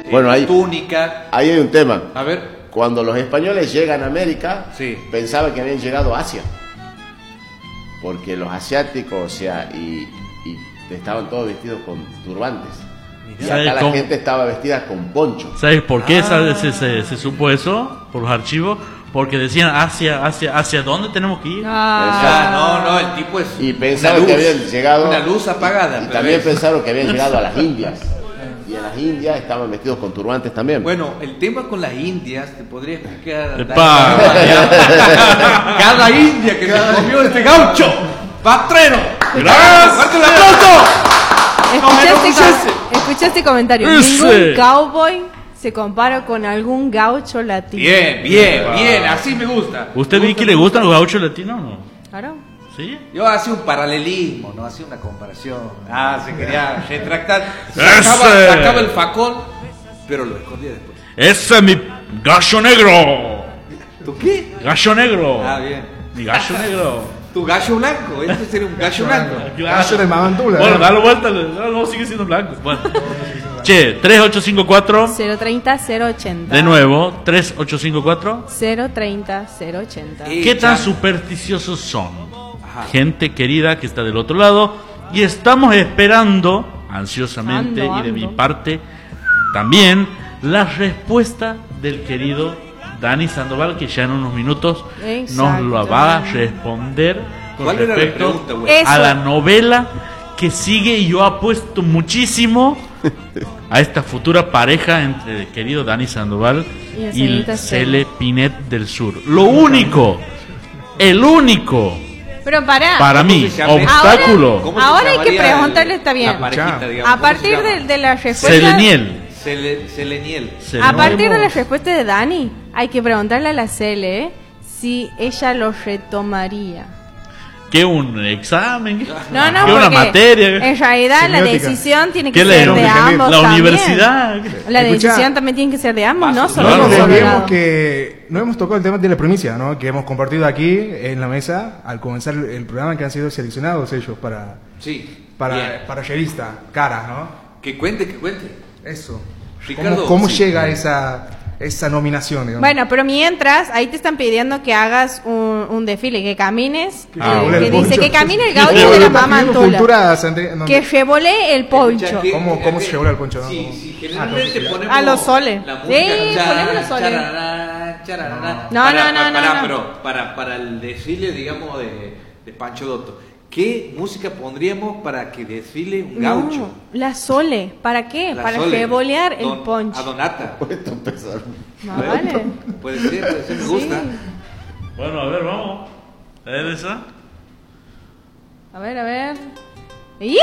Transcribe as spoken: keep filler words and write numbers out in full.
bueno, ahí, túnica. Ahí hay un tema. A ver. Cuando los españoles llegan a América, sí. pensaban que habían llegado a Asia. Porque los asiáticos, o sea, y, y estaban todos vestidos con turbantes. Y acá la cómo? gente estaba vestida con poncho. ¿Sabes por qué Ah. se, se, se supo eso? Por los archivos. Porque decían hacia, hacia, hacia dónde tenemos que ir. Ah, no, no, el tipo es. Y pensaron que habían llegado. Una luz apagada. Y, y también pensaron que habían llegado a las Indias. Y en las Indias estaban vestidos con turbantes también. Bueno, el tema con las indias, te podría explicar. Epa. Cada india que se comió este gaucho, patrero. ¡Gracias! ¡Fuerte el aplauso! Escuchaste, No, no, com- escucha este comentario. Ese. Ningún cowboy se compara con algún gaucho latino. Bien, bien, bien, así me gusta. ¿Usted Me vi que gusta, le me gustan gusta. los gauchos latinos o no? Claro. ¿Sí? Yo hacía un paralelismo, no hacía una comparación. Ah, se quería retractar. ¡Ese! Sacaba, sacaba el facón, pero lo escondía después. ¡Ese es mi gallo negro! ¿Tú qué? ¡Gallo negro! Ah, bien. Mi gallo negro. Tu gallo blanco, este sería un gallo blanco. Gallo de Mamantula. Bueno, ¿eh? dale vuelta. No, no, sigue siendo blanco. Bueno. Che, tres ocho cinco cuatro. cero treinta cero ochenta. De nuevo, tres ocho cinco cuatro. cero treinta cero ochenta. Eh, ¿Qué tan ya. supersticiosos son? Ajá. Gente querida que está del otro lado. Y estamos esperando, ansiosamente, Ando, y de mi ando. parte también, la respuesta del querido Dani Sandoval, que ya en unos minutos nos lo va a responder con ¿Cuál era la respecto pregunta, güey? Eso. a la novela que sigue. Y yo apuesto muchísimo a esta futura pareja entre el querido Dani Sandoval Y la y señorita el Cele. Cele Pinet del Sur. Lo único, el único, Pero pará. para ¿Cómo mí, se llama? obstáculo, ¿Cómo se Ahora hay que llamaría preguntarle, el- está bien. la parejita, digamos? A ¿Cómo se partir llama? de, de la respuesta. Seleniel. Sele- Seleniel. A Seleniel. partir de la respuesta de Dani, hay que preguntarle a la Cele ¿eh? si ella lo retomaría. Que un examen, No, no, que una porque materia, en realidad la Semiótica. decisión tiene ¿Qué que le- ser de la ambos también. universidad. La Escuchá. decisión también tiene que ser de ambos, no Paso. solo Claro, de un No solo olvidemos lado. que no hemos tocado el tema de la primicia, ¿no? Que hemos compartido aquí en la mesa al comenzar el, el programa, que han sido seleccionados ellos para Sí. para bien. para revista, caras, ¿no? Que cuente, que cuente. Eso. Ricardo, ¿Cómo, cómo sí. llega esa esa nominación, digamos? Bueno, pero mientras, ahí te están pidiendo que hagas un, un desfile, que camines, Que que, llevole que el dice poncho. que camine el Que gaucho llevole de la el mamá patrimonio Antula. cultura sante- no, Que revole el poncho. Escucha, que- ¿Cómo- cómo que- se llevó el poncho, no? Sí, ¿Cómo? sí, Ah, generalmente ¿cómo se ponemos A los soles. la Sí, música, ponemos los soles. charará, charará. No, Para- no, no, no, para- no. Pero para, para el desfile, digamos, de, de Pancho Dotto, ¿qué música pondríamos para que desfile un gaucho? No, la Sole. ¿Para qué? La Para Sole. revolear el Don- A poncho. Donata. Esto empezaron. No, vale. Puede ser, puede ser, me gusta. Sí. Bueno, a ver, vamos. A ver esa. A ver, a ver. ¡Y!